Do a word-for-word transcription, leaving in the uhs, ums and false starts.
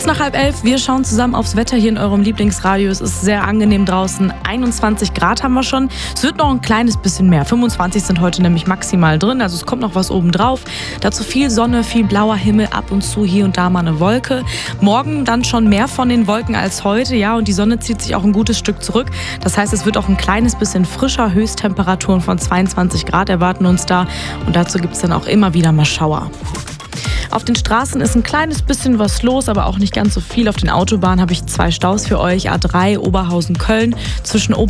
Kurz nach halb elf, wir schauen zusammen aufs Wetter hier in eurem Lieblingsradio. Es ist sehr angenehm draußen. einundzwanzig Grad haben wir schon. Es wird noch ein kleines bisschen mehr. fünfundzwanzig sind heute nämlich maximal drin. Also es kommt noch was oben drauf. Dazu viel Sonne, viel blauer Himmel, ab und zu hier und da mal eine Wolke. Morgen dann schon mehr von den Wolken als heute. Ja, und die Sonne zieht sich auch ein gutes Stück zurück. Das heißt, es wird auch ein kleines bisschen frischer. Höchsttemperaturen von zweiundzwanzig Grad erwarten uns da. Und dazu gibt es dann auch immer wieder mal Schauer. Auf den Straßen ist ein kleines bisschen was los, aber auch nicht ganz so viel. Auf den Autobahnen habe ich zwei Staus für euch. A drei Oberhausen-Köln zwischen